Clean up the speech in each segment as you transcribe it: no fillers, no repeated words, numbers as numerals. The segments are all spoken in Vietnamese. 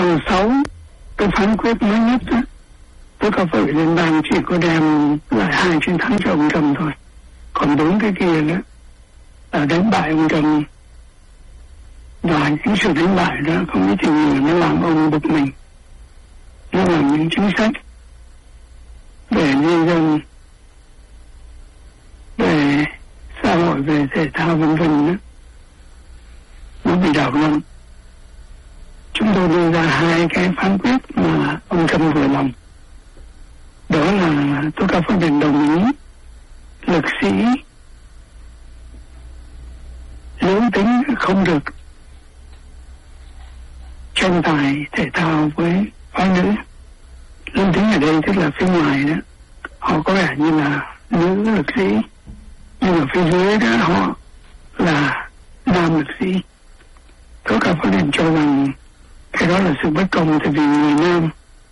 Phần 6, cái phán quyết mới nhất đó, tối cao pháp viện liên bang chỉ có đem lại 2 chiến thắng cho ông Trump thôi, còn 4 cái kia đó là đánh bại ông Trump. Và những sự đánh bại đó không biết chuyện gì nó làm ông bực mình. Nó làm những chính sách về nhân dân, về xã hội, về thể thao vân vân đó, nó bị đảo lộn. Chúng tôi đưa ra 2 cái phán quyết mà ông Trump vừa lòng. Đó là tối cao pháp viện đồng ý lực sĩ giới tính không được tranh tài thể thao với phái nữ. Giới tính ở đây tức là phía ngoài đó, họ có vẻ như là nữ lực sĩ, nhưng mà phía dưới đó họ là nam lực sĩ. Tối cao pháp viện cho rằng cái đó là sự bất công, tại vì người nam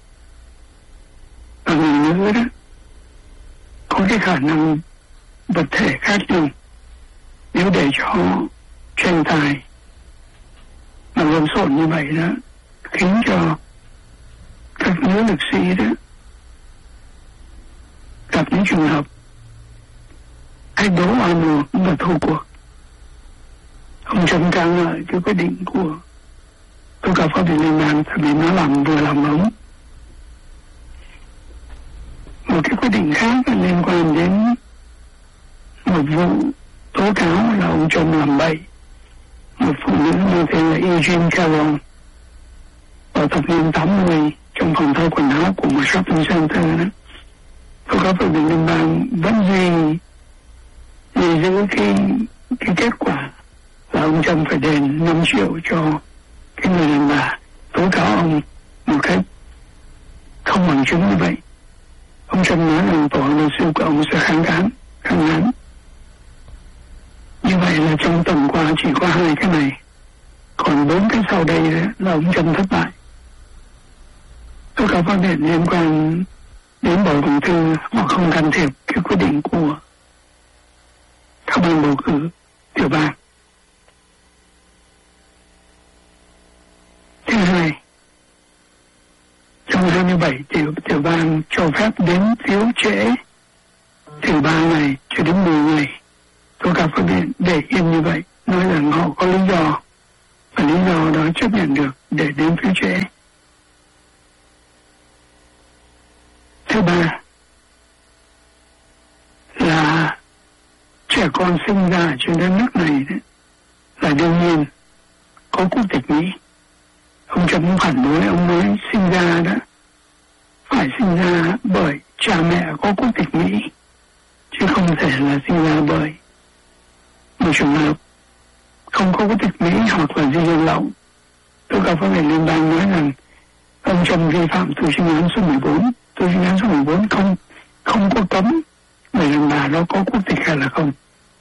và người nữ đó có cái khả năng vật thể khác nhau. Nếu để cho tranh tài mà lộn xộn như vậy đó, khiến cho các nữ lực sĩ đó gặp những trường hợp thách đố oan uổng và thua cuộc. Ông Trump ca ngợi cái quyết định của tối cao pháp viện liên bang, tại vì nó làm vừa lòng ông. Một cái quyết định khác liên quan đến một vụ tố cáo là ông Trump làm bậy một phụ nữ mang tên là Eugene Carroll vào thập niên 80 trong phòng thay quần áo của một shopping center đó. Tối cao pháp viện liên bang vẫn giữ cái kết quả là ông Trump phải đền 5 triệu cho cái người đàn bà tố cáo ông một cách không bằng chứng như vậy. Ông Trump nói rằng tòa luật sư của ông sẽ kháng án. Như vậy là trong tuần qua chỉ có 2 cái này, còn 4 cái sau đây là ông Trump thất bại. Tối cao pháp viện liên quan đến Bộ Công Thương, họ không can thiệp cái quyết định của các ban bầu cử tiểu bang. Thứ hai, trong 27 tiểu bang cho phép đến phiếu trễ tiểu bang này cho đến 10 ngày. Tối cao pháp viện để yên như vậy, nói rằng họ có lý do, và lý do đó chấp nhận được để đến phiếu trễ. Thứ ba là trẻ con sinh ra trên đất nước này là đương nhiên có quốc tịch Mỹ. Ông Trump cũng phản đối, ông nói sinh ra đó phải sinh ra bởi cha mẹ có quốc tịch Mỹ, chứ không thể là sinh ra bởi một trường hợp không có quốc tịch Mỹ hoặc là di dân lậu. Tối cao pháp viện liên bang nói rằng ông Trump vi phạm tù chính án số 14. Tù chính án số 14 không có cấm người đàn bà đó có quốc tịch hay là không.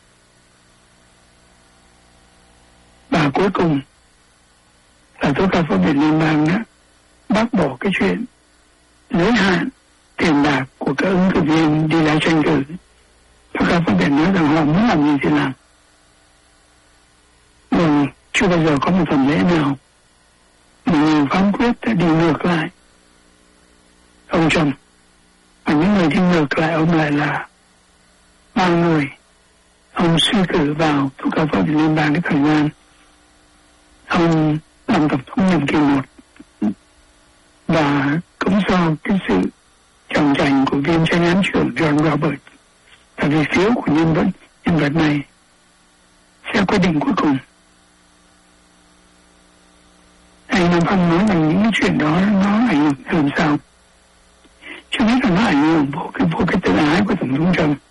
Và cuối cùng là tối cao pháp viện liên bang đó bác bỏ cái chuyện giới hạn tiền bạc của các ứng cử viên đi lại tranh cử. Tối cao pháp viện nói rằng họ muốn làm gì thì làm. Mà chưa bao giờ có một tuần lễ nào mà người phán quyết đã đi ngược lại ông Trump, và những người đi ngược lại ông lại là 3 người ông suy cử vào tối cao pháp viện liên bang cái thời gian ông làm tổng thống nhiệm kỳ 1, và cũng do cái sự tròn trành của viên tranh án trưởng John Roberts, tại vì phiếu của nhân vật này sẽ quyết định cuối cùng. Anh Nam Phong nói rằng những cái chuyện đó nó ảnh hưởng làm sao, chứ biết là nó ảnh hưởng vô cái tự ái của tổng thống Trump.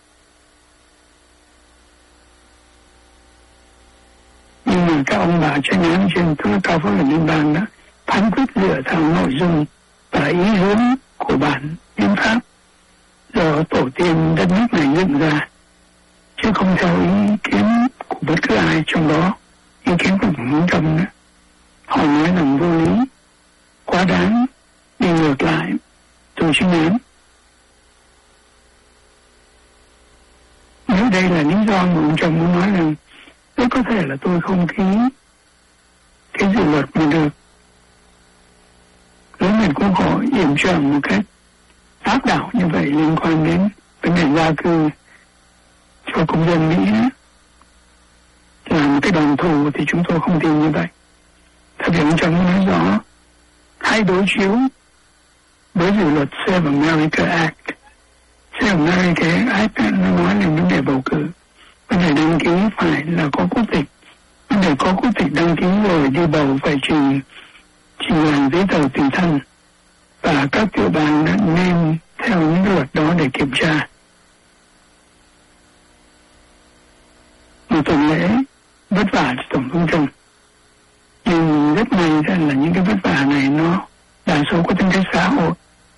Nhưng mà các ông bà tranh án trên tối cao pháp viện liên bang đó phán quyết dựa theo nội dung và ý hướng của bản hiến pháp do tổ tiên đất nước này dựng ra, chứ không theo ý kiến của bất cứ ai, trong đó ý kiến của tổng thống Trump nữa. Họ nói rằng vô lý, quá đáng, đi ngược lại tù chính án. Nếu đây là lý do mà ông Trump muốn nói rằng rất có thể là tôi không ký cái dự luật mà được Việt Quốc hội yểm trợ một cách áp đảo như vậy liên quan đến vấn đề gia cư cho công dân Mỹ là một cái đòn thù, thì chúng tôi không tin như vậy. Tại vì ông Trump nói rõ hãy đối chiếu với dự luật Save America Act. Save America Act nó nói là vấn đề bầu cử, vấn đề đăng ký phải là có quốc tịch, vấn đề có quốc tịch đăng ký rồi đi bầu phải trình làm giấy tờ tùy thân, và các tiểu bang đã nên theo những luật đó để kiểm tra. Một tuần lễ vất vả cho Tổng thống Trump, nhưng rất may là những cái vất vả này nó đa số có tính chất xã hội.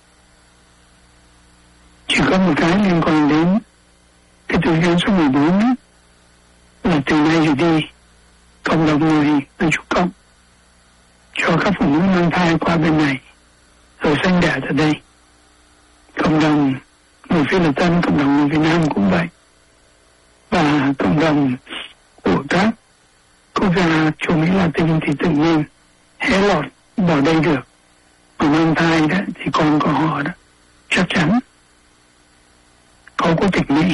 Chỉ có một cái liên quan đến cái tư vấn số 14 là từ nay trở đi cộng đồng người Dân Chủ Cộng cho các phụ nữ mang thai qua bên này rồi sinh đẻ tại đây. Cộng đồng người Phi Latin, cộng đồng người Việt Nam cũng vậy, và cộng đồng của các quốc gia châu Mỹ Latin thì tự nhiên hé lọt vào đây được. Mà mang thai đó thì con của họ đó chắc chắn có quốc tịch Mỹ.